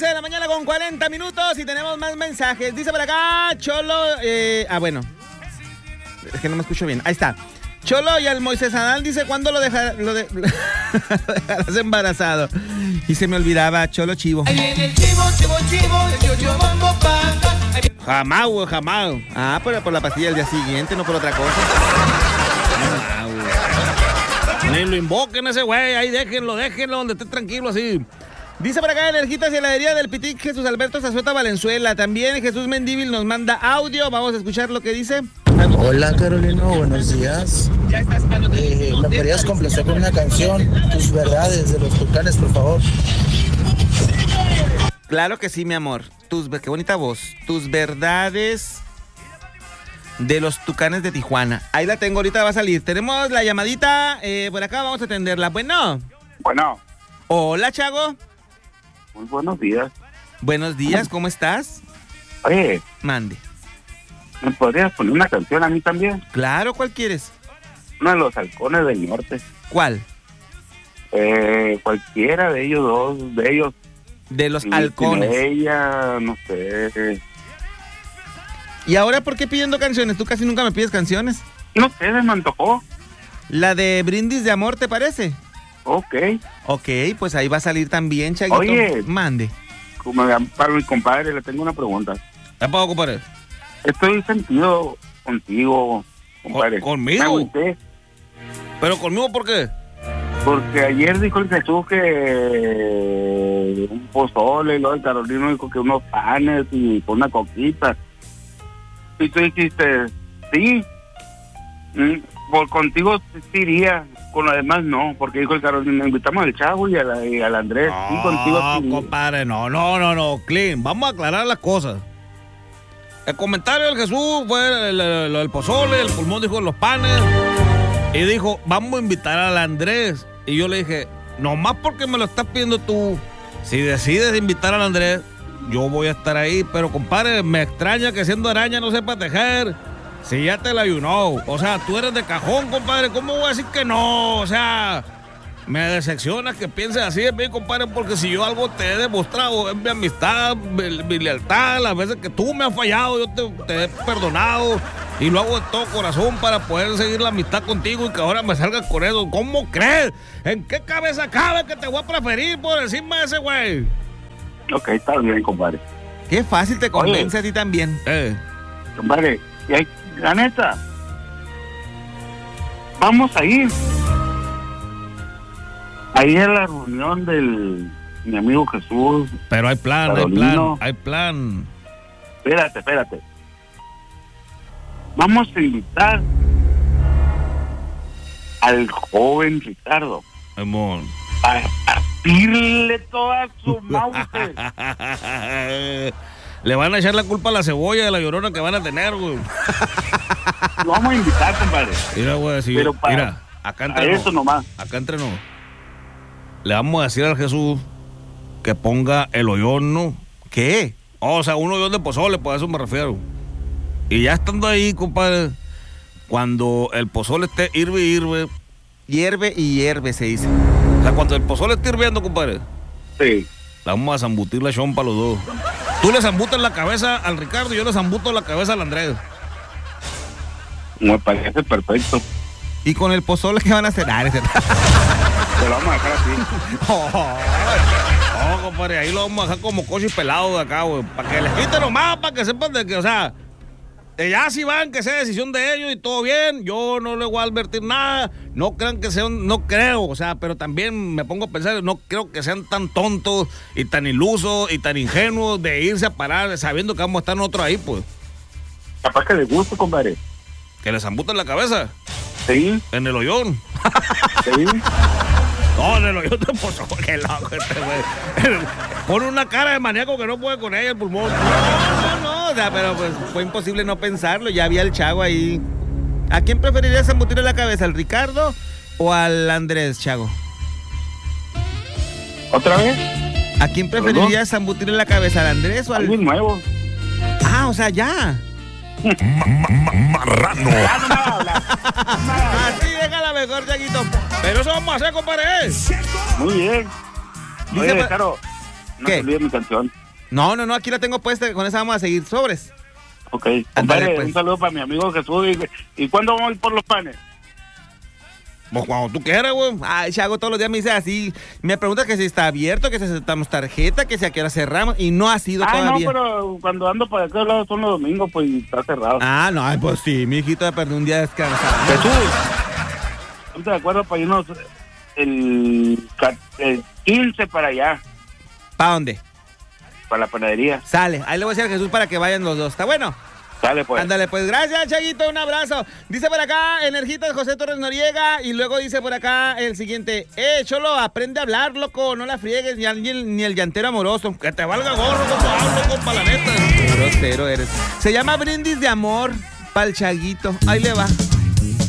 11 de la mañana con 40 minutos y tenemos más mensajes. Dice por acá, Cholo, bueno, es que no me escucho bien. Ahí está. Cholo y al Moisés Adal dice, ¿cuándo lo dejarás embarazado? Y se me olvidaba, Cholo Chivo. Ahí viene el chivo, chivo, chivo, el yo mambo pata. Jamás, güey, jamás. Ah, pero por la pastilla del día siguiente, no por otra cosa. Ni lo invoquen ese güey, ahí déjenlo donde esté tranquilo así. Dice por acá, Energitas y heladería del Pitic, Jesús Alberto Zazueta Valenzuela. También Jesús Mendívil nos manda audio. Vamos a escuchar lo que dice. Hola Carolina, buenos días. ¿Me podrías complacer con una canción? Tus verdades de los Tucanes, por favor. Claro que sí, mi amor. Qué bonita voz. Tus verdades de los Tucanes de Tijuana. Ahí la tengo, ahorita va a salir. Tenemos la llamadita por acá, vamos a atenderla. Bueno. Hola, Chago. Muy buenos días. Buenos días, ¿cómo estás? Oye, mande. ¿Me podrías poner una canción a mí también? Claro, ¿cuál quieres? Uno de los Halcones del Norte. ¿Cuál? Cualquiera de ellos dos, de ellos. De los Halcones. Ella, no sé. ¿Y ahora por qué pidiendo canciones? Tú casi nunca me pides canciones. No sé, me antojó. La de Brindis de Amor, ¿te parece? Ok, pues ahí va a salir también, Chaguito. Oye. Mande. Como para mi compadre, le tengo una pregunta. ¿Qué pasó, compadre? Estoy sentido contigo, compadre. ¿Conmigo? Me agüité. ¿Pero conmigo por qué? Porque ayer dijo el Jesús que un pozole, y luego el Carolino dijo que unos panes y con una coquita. Y tú dijiste, sí, por contigo sí iría, con lo demás no, porque dijo el Carolino, invitamos al Chavo y al Andrés. No, sí, contigo sí. compadre, no, Clean, vamos a aclarar las cosas. El comentario del Jesús fue lo del pozole, el pulmón dijo los panes, y dijo, vamos a invitar al Andrés. Y yo le dije, nomás porque me lo estás pidiendo tú, si decides invitar al Andrés, yo voy a estar ahí, pero compadre, me extraña que siendo araña no sepa tejer, si ya te la ayunó. O sea, tú eres de cajón, compadre, ¿cómo voy a decir que no? O sea, me decepciona que pienses así de mí, compadre, porque si yo algo te he demostrado, es mi amistad, mi lealtad, las veces que tú me has fallado, yo te he perdonado, y lo hago de todo corazón para poder seguir la amistad contigo y que ahora me salgas con eso. ¿Cómo crees? ¿En qué cabeza cabe que te voy a preferir por encima de ese güey? Ok, está bien, compadre. Qué fácil te convence a ti también. Compadre, la neta, vamos a ir. Ahí es la reunión del mi amigo Jesús. Pero hay plan, Carolino. hay plan. Espérate. Vamos a invitar al joven Ricardo. Amor. A partirle toda su mouse. Le van a echar la culpa a la cebolla de la llorona que van a tener, güey. Lo vamos a invitar, compadre. Mira, güey, decir, Pero mira, acá entre eso nomás. Acá entre nos. Le vamos a decir al Jesús que ponga el hoyón, ¿no? ¿Qué? O sea, un hoyón de pozole, pues a eso me refiero. Y ya estando ahí, compadre, cuando el pozole esté hierve y hierve, se dice. O sea, cuando el pozole esté hirviendo, compadre. Sí. Le vamos a zambutir la chompa a los dos. Tú le zambutas la cabeza al Ricardo y yo le zambuto la cabeza al Andrés. Me parece perfecto. ¿Y con el pozole qué van a hacer? Te lo vamos a dejar así. No, compadre, ahí lo vamos a dejar como coche pelado de acá, güey. Para que les quite nomás, para que sepan de que, o sea, ya si van, que sea decisión de ellos y todo bien. Yo no les voy a advertir nada. No crean que sean, no creo, o sea, pero también me pongo a pensar, no creo que sean tan tontos y tan ilusos y tan ingenuos de irse a parar sabiendo que vamos a estar nosotros ahí, pues. Capaz que les guste, compadre. Que les zambuten la cabeza. Sí. En el hoyón. Sí. No, en el hoyón de pozole, qué loco este güey. Pone una cara de maníaco que no puede con ella el pulmón. No, o sea, pero pues fue imposible no pensarlo, ya había el Chago ahí. ¿A quién preferirías zambutirle la cabeza, al Ricardo o al Andrés, Chago? ¿Otra vez? ¿A quién preferirías zambutirle la cabeza, al Andrés o al...? Alguien nuevo. Ah, o sea, ya. Marrano. Así déjala mejor, Chaguito. Pero eso vamos a hacer, compadre. Muy bien. Oye, Caro, No ¿Qué? se olvide mi canción. No, aquí la tengo puesta, con esa vamos a seguir sobres. Ok. Ándale, Compadre, pues. un saludo para mi amigo Jesús. ¿Y cuándo vamos a ir por los panes? Pues cuando tú quieras, güey. Ay, Chago todos los días me dice así. Me pregunta que si está abierto, que si aceptamos tarjeta, que si a qué hora cerramos. Y no ha sido todavía. No, pero cuando ando para aquel lado son los domingos, pues y está cerrado. No, ay, pues sí, mi hijito ya perdió un día de descansar. Jesús, ¿no te acuerdas para irnos el 15 para allá? ¿Para dónde? Para la panadería. Sale. Ahí le voy a decir a Jesús para que vayan los dos. ¿Está bueno? Dale, pues. Ándale, pues gracias, Chaguito, un abrazo. Dice por acá, Energitas José Torres Noriega, y luego dice por acá el siguiente, Cholo, aprende a hablar, loco, no la friegues, ni el llantero amoroso, que te valga gorro, como hablo, compa, la neta. Grosero eres. Se llama Brindis de Amor, pa'l Chaguito, ahí le va.